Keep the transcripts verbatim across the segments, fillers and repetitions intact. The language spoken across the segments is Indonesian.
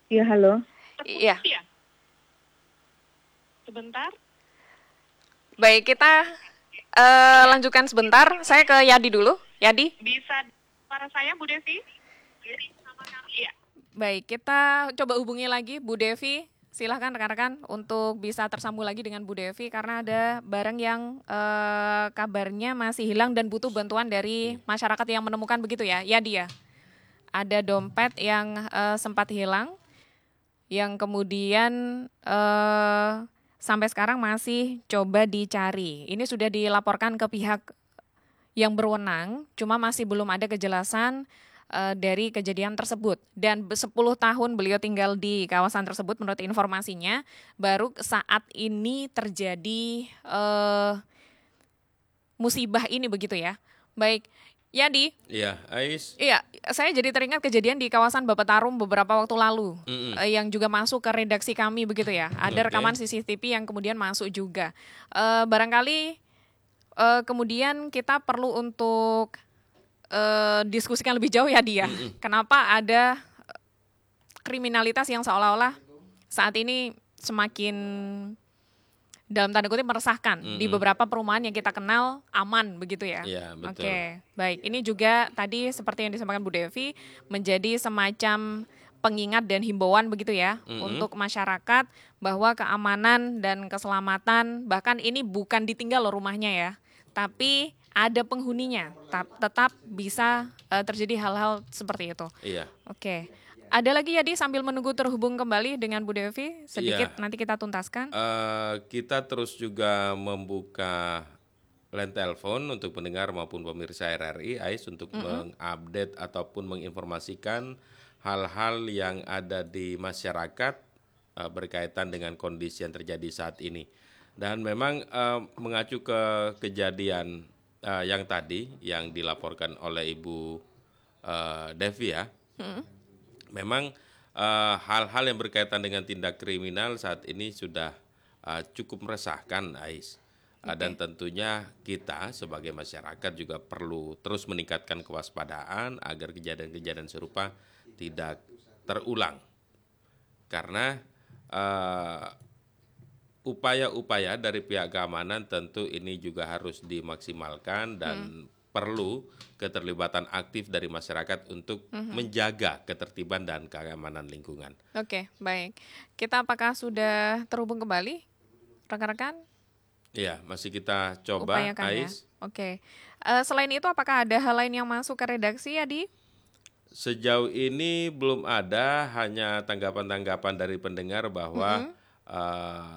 Iya, halo. Iya. Terputus ya? Sebentar. Baik, kita uh, lanjutkan sebentar. Saya ke Yadi dulu. Yadi. Bisa suara saya, Bu Devi? Iya. Baik, kita coba hubungi lagi Bu Devi. Silahkan rekan-rekan untuk bisa tersambung lagi dengan Bu Devi karena ada barang yang uh, kabarnya masih hilang dan butuh bantuan dari masyarakat yang menemukan, begitu ya, Yadi ya. Ada dompet yang uh, sempat hilang, yang kemudian uh, sampai sekarang masih coba dicari. Ini sudah dilaporkan ke pihak yang berwenang, cuma masih belum ada kejelasan uh, dari kejadian tersebut. Dan sepuluh tahun beliau tinggal di kawasan tersebut menurut informasinya, baru saat ini terjadi uh, musibah ini, begitu ya. Baik, Yadi. Iya, Ais. Iya, saya jadi teringat kejadian di kawasan Bapetarum beberapa waktu lalu, Mm-mm. uh, yang juga masuk ke redaksi kami, begitu ya. Ada Oke. rekaman C C T V yang kemudian masuk juga. Uh, barangkali Uh, kemudian kita perlu untuk uh, diskusikan lebih jauh ya dia. Mm-mm. Kenapa ada kriminalitas yang seolah-olah saat ini semakin dalam tanda kutip meresahkan Mm-mm. di beberapa perumahan yang kita kenal aman, begitu ya. Iya, betul. Oke, baik. Ini juga tadi seperti yang disampaikan Bu Devi menjadi semacam pengingat dan himbauan, begitu ya, Mm-mm. untuk masyarakat bahwa keamanan dan keselamatan, bahkan ini bukan ditinggal loh rumahnya ya, tapi ada penghuninya, tetap bisa uh, terjadi hal-hal seperti itu. Iya. Oke, ada lagi ya di sambil menunggu terhubung kembali dengan Bu Devi, sedikit Iya. nanti kita tuntaskan. Uh, kita terus juga membuka line telepon untuk pendengar maupun pemirsa R R I, Ais, untuk Mm-mm. mengupdate ataupun menginformasikan hal-hal yang ada di masyarakat uh, berkaitan dengan kondisi yang terjadi saat ini. Dan memang uh, mengacu ke kejadian uh, yang tadi yang dilaporkan oleh Ibu uh, Devi ya, Mm-mm. memang uh, hal-hal yang berkaitan dengan tindak kriminal saat ini sudah uh, cukup meresahkan, Ais. Uh, dan tentunya kita sebagai masyarakat juga perlu terus meningkatkan kewaspadaan agar kejadian-kejadian serupa tidak terulang, karena uh, upaya-upaya dari pihak keamanan tentu ini juga harus dimaksimalkan dan hmm. perlu keterlibatan aktif dari masyarakat untuk hmm. menjaga ketertiban dan keamanan lingkungan. Oke, baik. Kita apakah sudah terhubung kembali, rekan-rekan? Iya, masih kita coba, Upayakan ya. Ais. Oke. Uh, selain itu apakah ada hal lain yang masuk ke redaksi, Adi? Sejauh ini belum ada, hanya tanggapan-tanggapan dari pendengar bahwa mm-hmm. uh,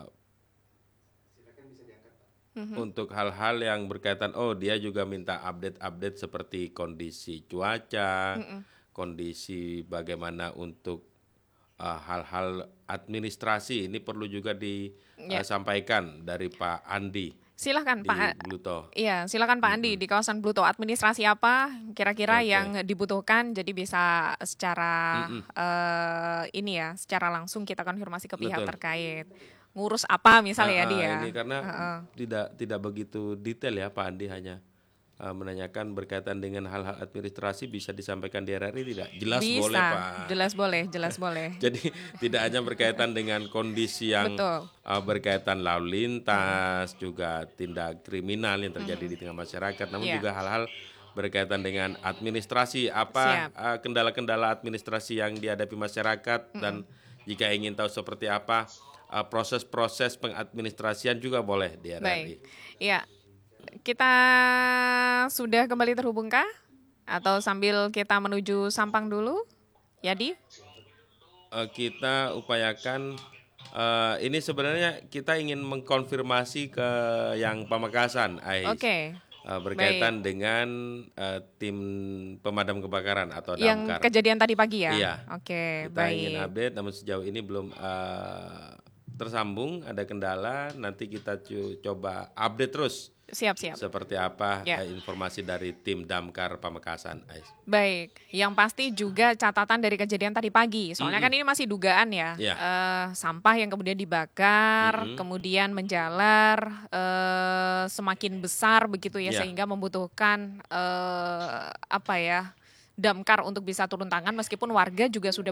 mm-hmm. untuk hal-hal yang berkaitan, oh dia juga minta update-update seperti kondisi cuaca, mm-hmm. kondisi bagaimana untuk uh, hal-hal administrasi, ini perlu juga disampaikan yeah. uh, dari Pak Andi. Silahkan di Pak. Bluto. Iya, silakan Pak Andi, mm-hmm. di kawasan Bluto administrasi apa kira-kira okay. yang dibutuhkan, jadi bisa secara mm-hmm. uh, ini ya, secara langsung kita konfirmasi ke pihak Betul. terkait. Ngurus apa misalnya uh, ya dia. Ini karena uh-uh. tidak tidak begitu detail ya Pak Andi, hanya uh, menanyakan berkaitan dengan hal-hal administrasi, bisa disampaikan di R R I tidak? Jelas bisa, boleh Pak. Jelas boleh, jelas boleh. Jadi tidak hanya berkaitan dengan kondisi yang uh, berkaitan lalu lintas, hmm. juga tindak kriminal yang terjadi hmm. di tengah masyarakat, namun yeah. juga hal-hal berkaitan dengan administrasi, apa uh, kendala-kendala administrasi yang dihadapi masyarakat, hmm. dan jika ingin tahu seperti apa uh, proses-proses pengadministrasian juga boleh di R R I. Baik, iya. Kita sudah kembali terhubungkah? Atau sambil kita menuju Sampang dulu? Yadi? Uh, kita upayakan, uh, ini sebenarnya kita ingin mengkonfirmasi ke yang Pamekasan, Ais. Oke. Okay. Uh, berkaitan Baik. dengan uh, tim pemadam kebakaran atau damkar. Yang kejadian tadi pagi ya? Iya. Oke, okay, kita baik. ingin update, namun sejauh ini belum uh, tersambung, ada kendala. Nanti kita cu- coba update terus. Siap-siap. Seperti apa ya. uh, informasi dari tim damkar Pamekasan, Ais. Baik, yang pasti juga catatan dari kejadian tadi pagi. Soalnya mm-hmm. kan ini masih dugaan ya, yeah. uh, sampah yang kemudian dibakar, mm-hmm. kemudian menjalar uh, semakin besar begitu ya, yeah. sehingga membutuhkan uh, apa ya, damkar untuk bisa turun tangan, meskipun warga juga sudah